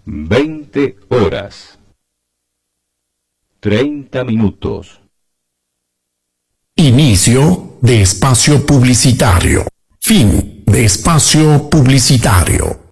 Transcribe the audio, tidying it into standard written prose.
20 horas. 30 minutos. Inicio de espacio publicitario. Fin de espacio publicitario.